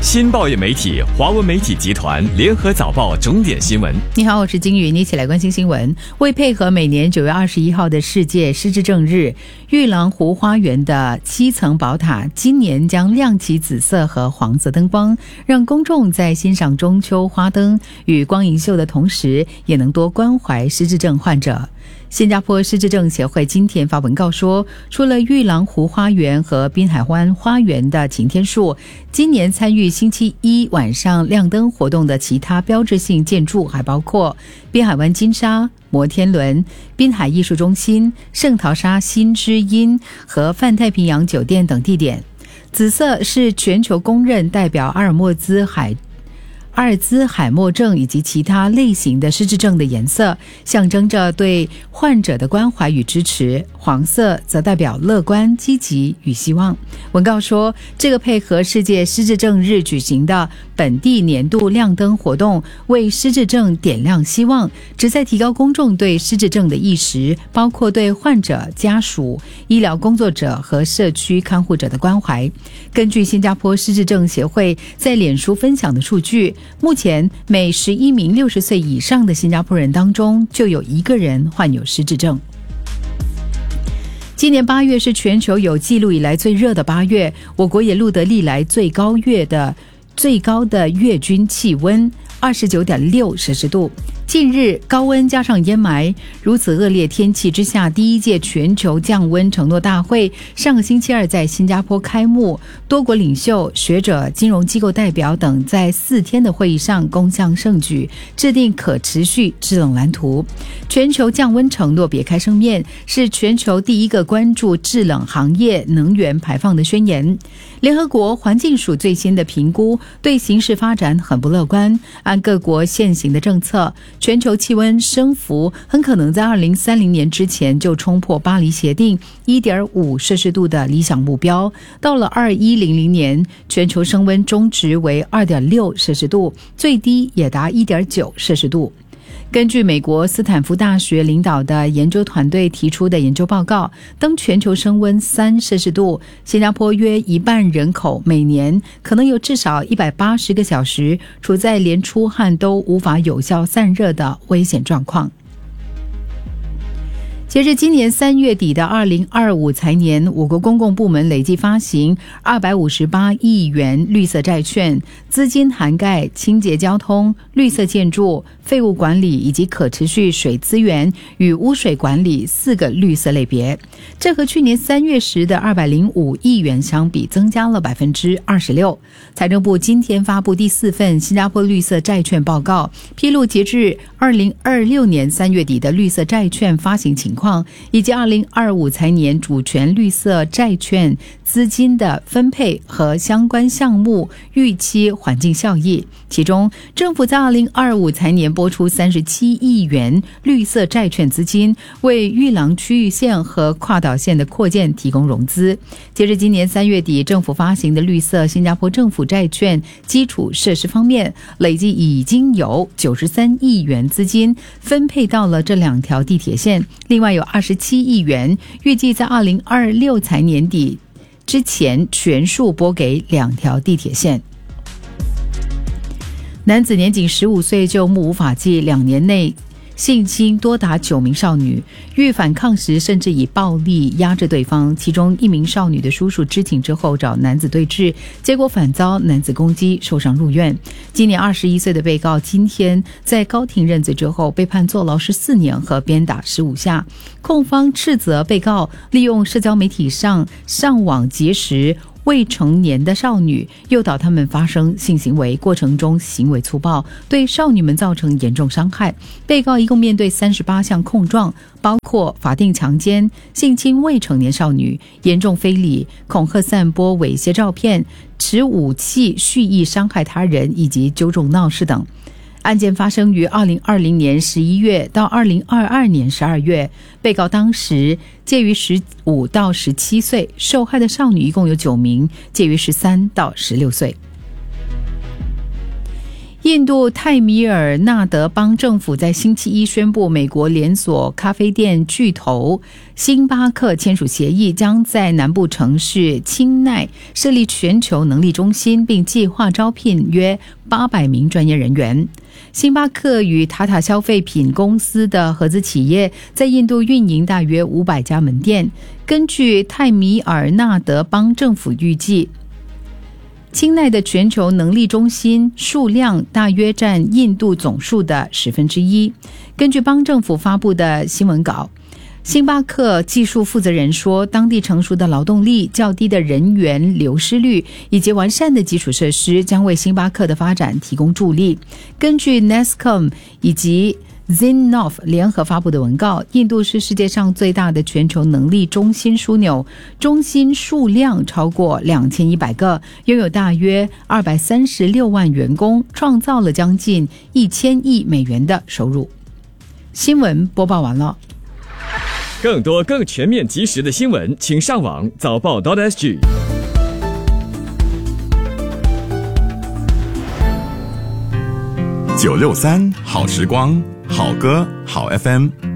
新报业媒体华文媒体集团联合早报重点新闻。 你好，我是金云，一起来关心新闻。为配合每年9月21号的世界失智症日，玉郎湖花园的7层宝塔今年将亮起紫色和黄色灯光，让公众在欣赏中秋花灯与光影秀的同时，也能多关怀失智症患者。新加坡失智症协会今天发文告说，除了玉郎湖花园和滨海湾花园的擎天树，今年参与星期一晚上亮灯活动的其他标志性建筑还包括滨海湾金沙、摩天轮、滨海艺术中心、圣淘沙新知音和泛太平洋酒店等地点。紫色是全球公认代表阿尔兹海默症以及其他类型的失智症的颜色，象征着对患者的关怀与支持。黄色则代表乐观、积极与希望。文告说，这个配合世界失智症日举行的本地年度亮灯活动，为失智症点亮希望，旨在提高公众对失智症的意识，包括对患者、家属、医疗工作者和社区看护者的关怀。根据新加坡失智症协会在脸书分享的数据，目前每11名60岁以上的新加坡人当中，就有1个人患有失智症。今年8月是全球有记录以来最热的8月，我国也录得历来最高的月均气温29.6摄氏度。近日高温加上烟霾，如此恶劣天气之下，第一届全球降温承诺大会上个星期二在新加坡开幕，多国领袖、学者、金融机构代表等在4天的会议上共襄盛举，制定可持续制冷蓝图。全球降温承诺别开生面，是全球第一个关注制冷行业能源排放的宣言。联合国环境署最新的评估对形势发展很不乐观，按各国现行的政策，全球气温升幅很可能在2030年之前就冲破巴黎协定 1.5 摄氏度的理想目标，到了2100年，全球升温中值为 2.6 摄氏度，最低也达 1.9 摄氏度。根据美国斯坦福大学领导的研究团队提出的研究报告，当全球升温3摄氏度，新加坡约1半人口每年可能有至少180个小时处在连出汗都无法有效散热的危险状况。截至今年3月底的2025财年，我国公共部门累计发行258亿元绿色债券，资金涵盖清洁交通、绿色建筑、废物管理以及可持续水资源与污水管理4个绿色类别。这和去年3月时的205亿元相比，增加了 26%。财政部今天发布第4份新加坡绿色债券报告，披露截至2026年3月底的绿色债券发行情况，以及2025财年主权绿色债券资金的分配和相关项目预期环境效益。其中，政府在2025财年拨出37亿元绿色债券资金，为玉郎区域线和跨岛线的扩建提供融资。截至今年3月底，政府发行的绿色新加坡政府债券基础设施方面，累计已经有93亿元资金分配到了这2条地铁线，另外有27亿元预计在2026财年底之前全数拨给2条地铁线。男子年仅15岁就目无法纪，2年内性侵多达9名少女，欲反抗时甚至以暴力压制对方。其中1名少女的叔叔知情之后找男子对峙，结果反遭男子攻击，受伤入院。今年21岁的被告今天在高庭认罪之后被判坐牢14年和鞭打15下。控方斥责被告利用社交媒体上网结识未成年的少女，诱导他们发生性行为，过程中行为粗暴，对少女们造成严重伤害。被告一共面对38项控状，包括法定强奸、性侵未成年少女、严重非礼、恐吓散播猥亵照片、持武器蓄意伤害他人以及纠众闹事等。案件发生于2020年11月到2022年12月，被告当时介于15到17岁，受害的少女一共有9名，介于13到16岁。 印度泰米尔纳德邦政府在星期一宣布，美国连锁咖啡店巨头星巴克签署协议，将在南部城市钦奈设立全球能力中心，并计划招聘约800名专业人员。星巴克与塔塔消费品公司的合资企业在印度运营大约500家门店。根据泰米尔纳德邦政府预计，钦奈的全球能力中心数量大约占印度总数的1/10。根据邦政府发布的新闻稿，星巴克技术负责人说，当地成熟的劳动力、较低的人员流失率以及完善的基础设施将为星巴克的发展提供助力。根据 Nescom 以及Zinnov 联合发布的文告，印度是世界上最大的全球能力中心枢纽，中心数量超过2100个，拥有大约236万员工，创造了将近1000亿美元的收入。新闻播报完了。 更多更全面及时的新闻，请上网早报.sg。 963好时光，好歌好 FM。